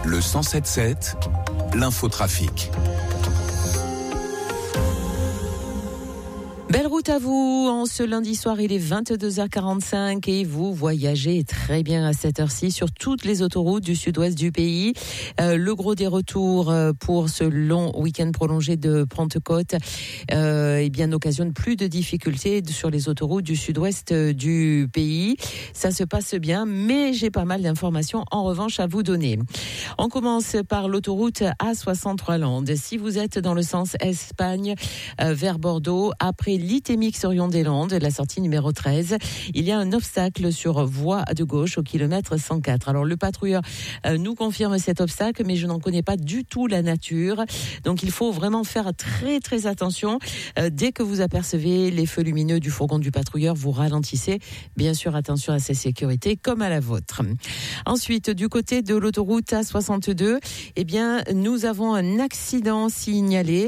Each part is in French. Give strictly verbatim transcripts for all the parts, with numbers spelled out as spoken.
Le cent sept sept, l'infotrafic. Belle route à vous, en ce lundi soir il est vingt-deux heures quarante-cinq et vous voyagez très bien à cette heure-ci sur toutes les autoroutes du sud-ouest du pays. Euh, le gros des retours pour ce long week-end prolongé de Pentecôte euh, et bien n'occasionne plus de difficultés sur les autoroutes du sud-ouest du pays. Ça se passe bien, mais j'ai pas mal d'informations en revanche à vous donner. On commence par l'autoroute A soixante-trois Landes. Si vous êtes dans le sens Espagne euh, vers Bordeaux, après Litémix-Orion-des-Landes, la sortie numéro treize, il y a un obstacle sur voie de gauche au kilomètre cent quatre. Alors le patrouilleur euh, nous confirme cet obstacle, mais je n'en connais pas du tout la nature. Donc il faut vraiment faire très très attention. Euh, dès que vous apercevez les feux lumineux du fourgon du patrouilleur, vous ralentissez. Bien sûr, attention à sa sécurité comme à la vôtre. Ensuite, du côté de l'autoroute A soixante-deux, eh bien, nous avons un accident signalé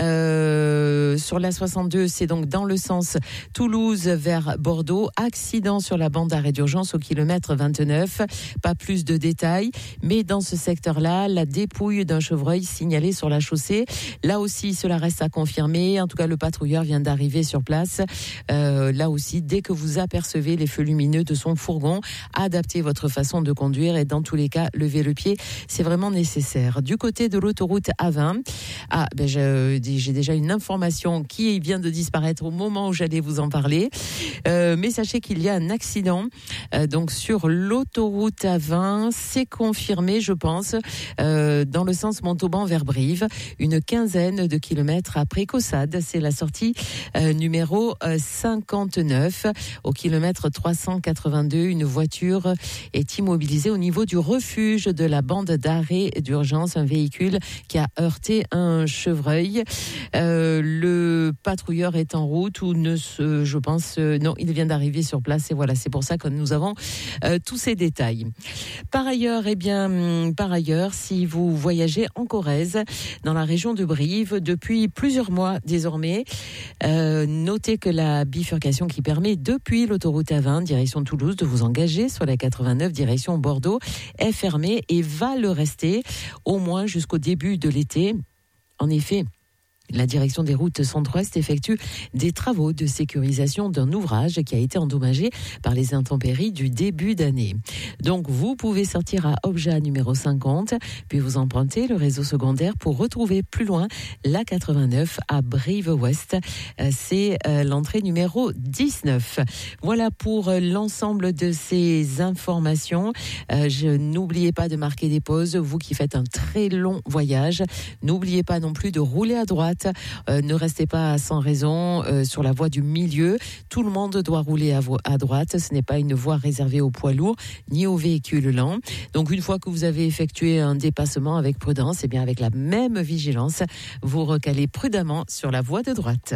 euh, sur la soixante-deux. C'est donc dans le sens Toulouse vers Bordeaux. Accident sur la bande d'arrêt d'urgence au kilomètre vingt-neuf. Pas plus de détails, mais dans ce secteur-là, la dépouille d'un chevreuil signalé sur la chaussée. Là aussi, cela reste à confirmer. En tout cas, le patrouilleur vient d'arriver sur place. Euh, là aussi, dès que vous apercevez les feux lumineux de son fourgon, adaptez votre façon de conduire et dans tous les cas, levez le pied. C'est vraiment nécessaire. Du côté de l'autoroute A vingt, ah, ben je, j'ai déjà une information qui vient de disparaître au moment où j'allais vous en parler. Euh, mais sachez qu'il y a un accident euh, donc sur l'autoroute A vingt. C'est confirmé, je pense, euh, dans le sens Montauban vers Brive. Une quinzaine de kilomètres après Caussade. C'est la sortie euh, numéro euh, cinquante-neuf. Au kilomètre trois cent quatre-vingt-deux, une voiture est immobilisée au niveau du refuge de la bande d'arrêt d'urgence. Un véhicule qui a heurté un chevreuil. Euh, le patrouilleur est en route ou ne se, je pense, euh, non, il vient d'arriver sur place et voilà, c'est pour ça que nous avons euh, tous ces détails. Par ailleurs, eh bien, par ailleurs, si vous voyagez en Corrèze, dans la région de Brive, depuis plusieurs mois désormais, euh, notez que la bifurcation qui permet depuis l'autoroute A vingt, direction Toulouse, de vous engager sur la quatre-vingt-neuf, direction Bordeaux, est fermée et va le rester au moins jusqu'au début de l'été. En effet, la direction des routes centre-ouest effectue des travaux de sécurisation d'un ouvrage qui a été endommagé par les intempéries du début d'année. Donc, vous pouvez sortir à Obja numéro cinquante, puis vous empruntez le réseau secondaire pour retrouver plus loin la quatre-vingt-neuf à Brive-Ouest. C'est l'entrée numéro dix-neuf. Voilà pour l'ensemble de ces informations. Je, n'oubliez pas de marquer des pauses, vous qui faites un très long voyage. N'oubliez pas non plus de rouler à droite. Euh, ne restez pas sans raison euh, sur la voie du milieu. Tout le monde doit rouler à, vo- à droite. Ce n'est pas une voie réservée aux poids lourds ni aux véhicules lents. Donc une fois que vous avez effectué un dépassement avec prudence, et bien avec la même vigilance, vous recalez prudemment sur la voie de droite.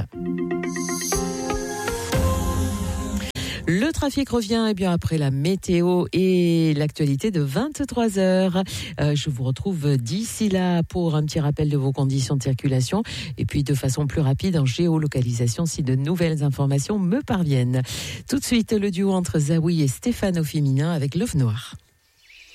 Le trafic revient eh bien, après la météo et l'actualité de vingt-trois heures. Euh, je vous retrouve d'ici là pour un petit rappel de vos conditions de circulation et puis de façon plus rapide en géolocalisation si de nouvelles informations me parviennent. Tout de suite, le duo entre Zawi et Stéphane au féminin avec L'Œuf Noir.